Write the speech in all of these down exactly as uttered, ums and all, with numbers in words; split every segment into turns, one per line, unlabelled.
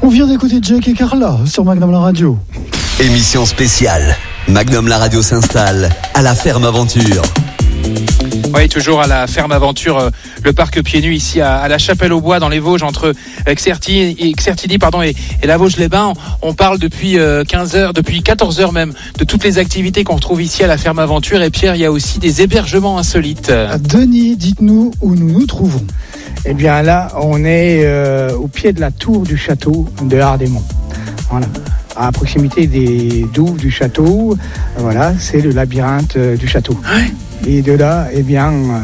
On vient d'écouter Jack et Carla sur Magnum la radio.
Émission spéciale. Magnum la radio s'installe à la ferme aventure.
Oui, toujours à la ferme aventure, euh, le parc pieds nus ici à, à la Chapelle-aux-Bois dans les Vosges entre Xertigny, Xertigny pardon et, et la Vosges-les-Bains. On, on parle depuis euh, quinze heures, depuis quatorze heures même, de toutes les activités qu'on retrouve ici à la ferme aventure. Et Pierre, il y a aussi des hébergements insolites.
Denis, dites-nous où nous nous trouvons.
Eh bien là, on est euh, au pied de la tour du château de Hardémont. Voilà. À proximité des douves du château, voilà, c'est le labyrinthe euh, du château.
Ouais.
Et de là, eh bien, euh,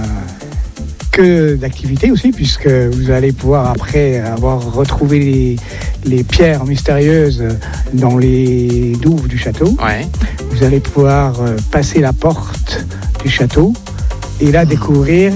que d'activités aussi, puisque vous allez pouvoir, après avoir retrouvé les, les pierres mystérieuses dans les douves du château,
Ouais.
vous allez pouvoir euh, passer la porte du château et là découvrir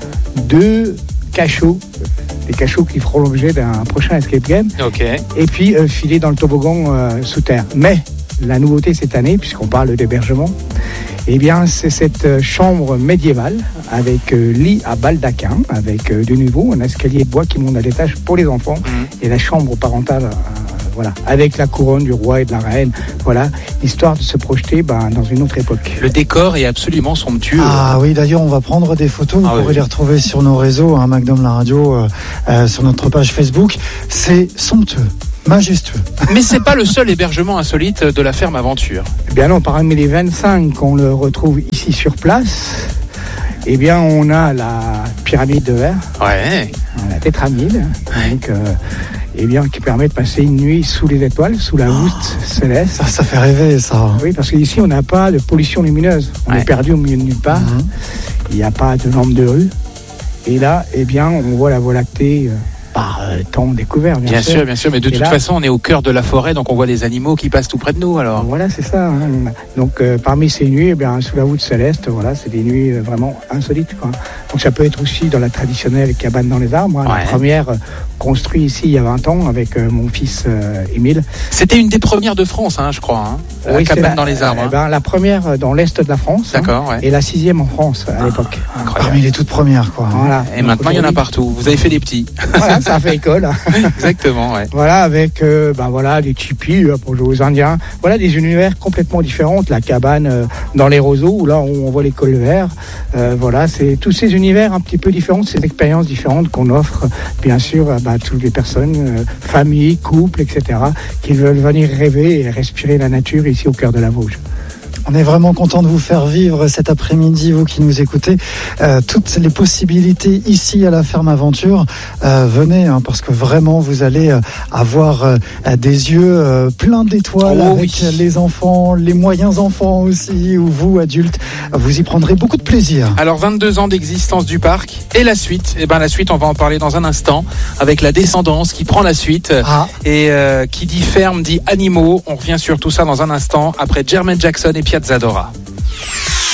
deux cachots, des cachots qui feront l'objet d'un prochain escape game,
Ok.
et puis euh, filer dans le toboggan euh, sous terre. Mais la nouveauté cette année, puisqu'on parle d'hébergement, eh bien, c'est cette euh, chambre médiévale avec euh, lit à baldaquin, avec euh, de nouveau un escalier de bois qui monte à l'étage pour les enfants,
Mhm.
et la chambre parentale, euh, voilà, avec la couronne du roi et de la reine, voilà, histoire de se projeter ben, dans une autre époque.
Le décor est absolument somptueux.
Ah oui, d'ailleurs, on va prendre des photos. Vous
Ah
pourrez
oui.
les retrouver sur nos réseaux, hein, Magnum la radio, euh, euh, sur notre page Facebook. C'est somptueux, majestueux.
Mais c'est pas le seul hébergement insolite de la ferme aventure.
Eh bien non, parmi les vingt-cinq qu'on le retrouve ici sur place, eh bien on a la pyramide de verre,
Ouais.
la tétramide, donc, euh, eh bien, qui permet de passer une nuit sous les étoiles, sous la voûte céleste.
Ça, ça fait rêver, ça.
Oui, parce qu'ici on n'a pas de pollution lumineuse, on
Ouais.
est perdu au milieu de nulle part,
Mhm.
il n'y a pas de lampe de rue, et là, eh bien, on voit la Voie lactée euh, par euh, temps découvert, bien,
Bien sûr, bien sûr. Mais de
Et
toute
là-
façon, on est au cœur de la forêt, donc on voit des animaux qui passent tout près de nous. Alors.
Voilà, c'est ça. hein. Donc, euh, parmi ces nuits, eh bien, sous la voûte céleste, voilà, c'est des nuits euh, vraiment insolites, quoi. Donc, ça peut être aussi dans la traditionnelle cabane dans les arbres, hein,
Ouais.
la première euh, construite ici il y a vingt ans avec euh, mon fils euh, Émile.
C'était une des premières de France, hein, je crois. Hein. La
Oui, c'est
cabane
la-
dans les arbres.
eh
hein.
ben, la première euh, dans l'est de la France. hein,
D'accord, ouais.
et la sixième en France à l'époque.
Incroyable.
Parmi les toutes premières, quoi.
Voilà.
Et
Donc,
maintenant, il y en a
aujourd'hui,
partout. Vous avez fait des petits.
Voilà, ça a fait école.
Exactement, ouais.
Voilà, avec euh, ben voilà, des tipis euh, pour jouer aux Indiens. Voilà, des univers complètement différents. La cabane euh, dans les roseaux, où là, on, on voit les cols verts. Euh, voilà, c'est tous ces univers un petit peu différents, ces expériences différentes qu'on offre, bien sûr, à ben, toutes les personnes, euh, familles, couples, et cetera, qui veulent venir rêver et respirer la nature ici au cœur de la Vosges.
On est vraiment content de vous faire vivre cet après-midi, vous qui nous écoutez, euh, toutes les possibilités ici à la ferme aventure. Euh, venez, hein, parce que vraiment, vous allez euh, avoir euh, des yeux euh, pleins d'étoiles
Oh,
avec
oui.
les enfants, les moyens enfants aussi, ou vous, adultes, vous y prendrez beaucoup de plaisir.
Alors, vingt-deux ans d'existence du parc. Et la suite, eh ben, la suite, on va en parler dans un instant, avec la descendance qui prend la suite.
Ah.
Et euh, qui dit ferme, dit animaux. On revient sur tout ça dans un instant, après Jermaine Jackson et Piazzadora.